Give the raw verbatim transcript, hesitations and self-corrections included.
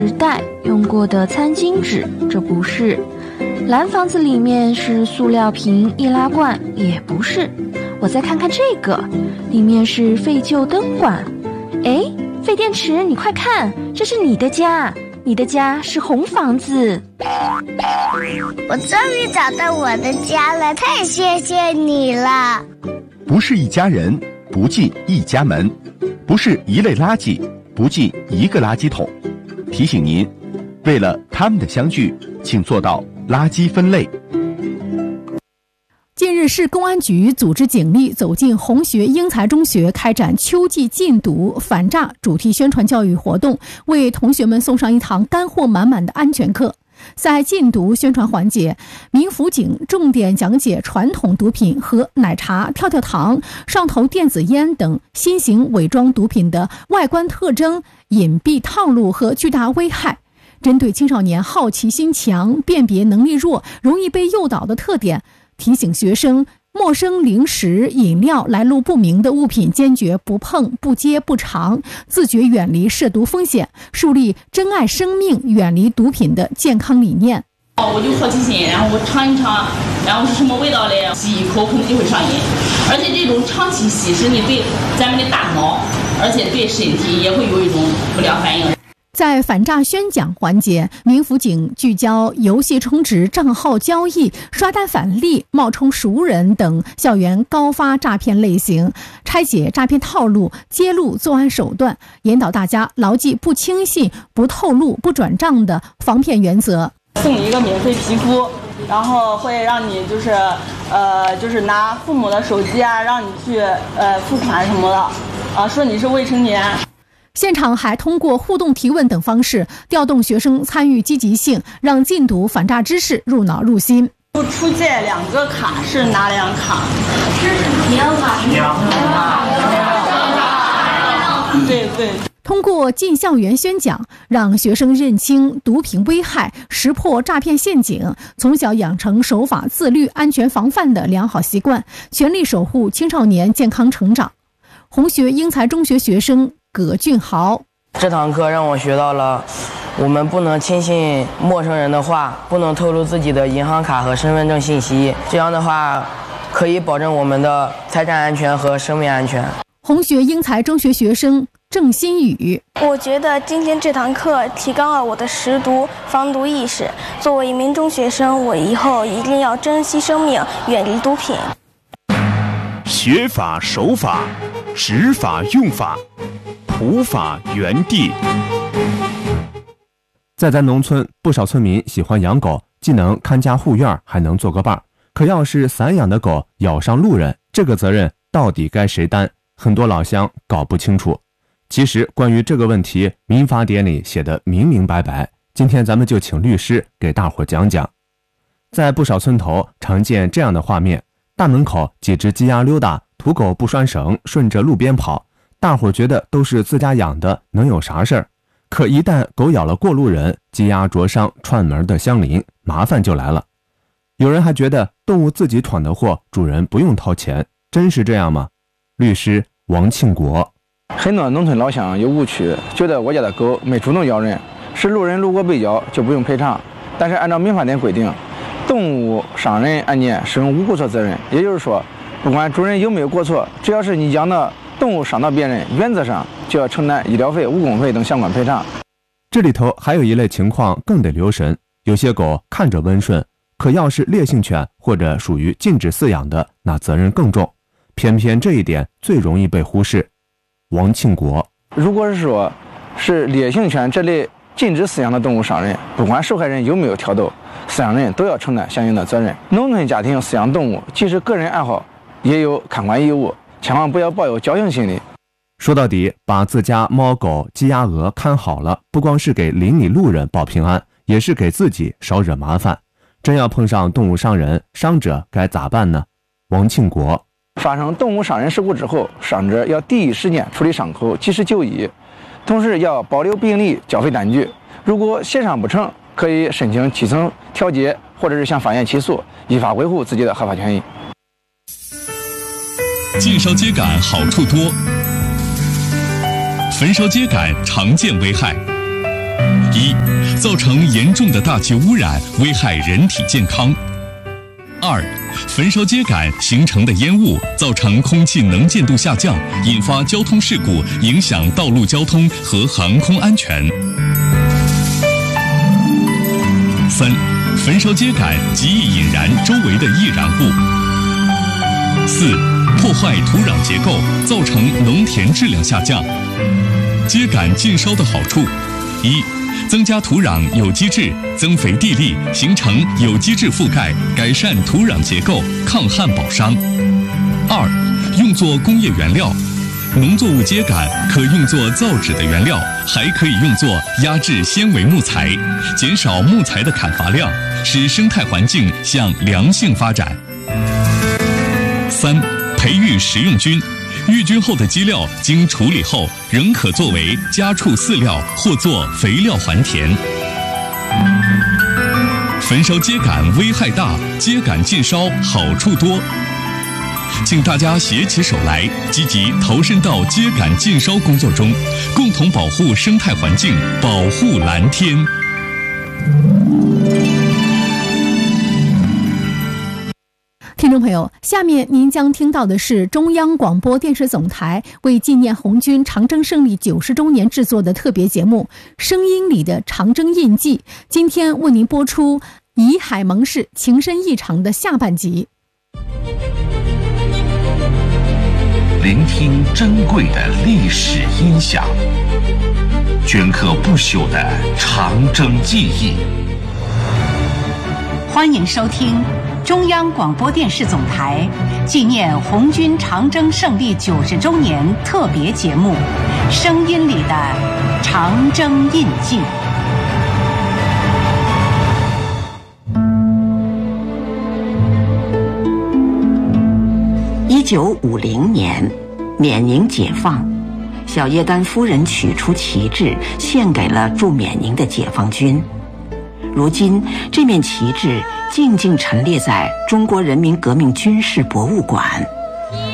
时代用过的餐巾纸，这不是；蓝房子里面是塑料瓶、易拉罐，也不是。我再看看这个，里面是废旧灯管。哎，废电池，你快看，这是你的家，你的家是红房子。 我终于找到我的家了，太谢谢你了。 不是一家人，不进一家门；不是一类垃圾，不进一个垃圾桶。提醒您，为了他们的相聚，请做到垃圾分类。 近日，市公安局组织警力走进红学英才中学，开展秋季禁毒反诈主题宣传教育活动，为同学们送上一堂干货满满的安全课。在禁毒宣传环节，民辅警重点讲解传统毒品和奶茶、跳跳糖、上头电子烟等新型伪装毒品的外观特征、隐蔽套路和巨大危害。针对青少年好奇心强、辨别能力弱、容易被诱导的特点，提醒学生陌生零食、饮料、来路不明的物品坚决不碰、不接、不尝，自觉远离涉毒风险，树立珍爱生命、远离毒品的健康理念。 我就好奇心，然后我尝一尝，然后是什么味道的，吸一口可能就会上瘾。而且这种长期吸食，你对咱们的大脑，而且对身体也会有一种不良反应。 在反诈宣讲环节，民辅警聚焦游戏充值、账号交易、刷单返利、冒充熟人等校园高发诈骗类型，拆解诈骗套路，揭露作案手段，引导大家牢记不轻信、不透露、不转账的防骗原则。 送你一个免费皮肤，然后会让你就是呃就是拿父母的手机啊，让你去呃付款什么的，啊说你是未成年。 现场还通过互动提问等方式调动学生参与积极性，让禁毒反诈知识入脑入心。 出借两个卡是哪两卡？ 这是年卡，年卡， 对对。 通过进校园宣讲，让学生认清毒品危害，识破诈骗陷阱，从小养成守法自律、安全防范的良好习惯，全力守护青少年健康成长。红学英才中学学生葛俊豪， 这堂课让我学到了我们不能轻信陌生人的话，不能透露自己的银行卡和身份证信息，这样的话可以保证我们的财产安全和生命安全。 红学英才中学学生郑新宇， 我觉得今天这堂课提高了我的识毒防毒意识，作为一名中学生，我以后一定要珍惜生命，远离毒品。 学法守法，执法用法，普法原地。 在咱农村，不少村民喜欢养狗，既能看家护院，还能做个伴儿。可要是散养的狗咬伤路人，这个责任到底该谁担？很多老乡搞不清楚。其实关于这个问题，民法典里写得明明白白。今天咱们就请律师给大伙讲讲。在不少村头常见这样的画面，大门口几只鸡鸭溜达，土狗不拴绳，顺着路边跑，大伙觉得都是自家养的，能有啥事儿？可一旦狗咬了过路人，鸡鸭灼伤串门的相邻，麻烦就来了。有人还觉得动物自己闯的祸，主人不用掏钱，真是这样吗？律师王庆国， 很多农村老乡有误区，觉得我家的狗没主动咬人，是路人如果被咬就不用赔偿。但是按照民法典规定，动物伤人案件适用无过错责任，也就是说，不管主人有没有过错，只要是你养的动物伤到别人，原则上就要承担医疗费、误工费等相关赔偿。 这里头还有一类情况更得留神，有些狗看着温顺，可要是烈性犬或者属于禁止饲养的，那责任更重。偏偏这一点最容易被忽视。王庆国， 如果是说是烈性犬这类禁止饲养的动物伤人，不管受害人有没有挑逗，饲养人都要承担相应的责任。农村家庭饲养动物，即使个人爱好，也有看管义务，千万不要抱有侥幸心理。 说到底，把自家猫狗鸡鸭鹅看好了，不光是给邻里路人保平安，也是给自己少惹麻烦。真要碰上动物伤人，伤者该咋办呢？王庆国， 发生动物伤人事故之后，伤者要第一时间处理伤口，及时就医，同时要保留病历、缴费单据。如果协商不成，可以申请基层调解，或者是向法院起诉，依法维护自己的合法权益。 介绍秸秆好处多，焚烧秸秆常见危害。 一、造成严重的大气污染，危害人体健康；二、焚烧秸秆形成的烟雾造成空气能见度下降，引发交通事故，影响道路交通和航空安全；三、焚烧秸秆极易引燃周围的易燃物；四、破坏土壤结构，造成农田质量下降。秸秆禁烧的好处：一、增加土壤有机质，增肥地力，形成有机质覆盖，改善土壤结构，抗旱保墒；二、用作工业原料，农作物秸秆可用作造纸的原料，还可以用作压制纤维木材，减少木材的砍伐量，使生态环境向良性发展。三、培育食用菌，育菌后的鸡料经处理后仍可作为家畜饲料或做肥料还田。焚烧秸秆危害大，秸秆禁烧好处多。请大家携起手来，积极投身到秸秆禁烧工作中，共同保护生态环境，保护蓝天。 听众朋友，下面您将听到的是中央广播电视总台为纪念红军长征胜利九十周年制作的特别节目《声音里的长征印记》，今天为您播出《以海盟誓情深意长》的下半集。 聆听珍贵的历史音响，镌刻不朽的长征记忆。 欢迎收听中央广播电视总台纪念红军长征胜利九十周年特别节目《声音里的长征印记》。 一九五零年，缅宁解放，小叶丹夫人取出旗帜，献给了驻缅宁的解放军。如今，这面旗帜静静陈列在中国人民革命军事博物馆。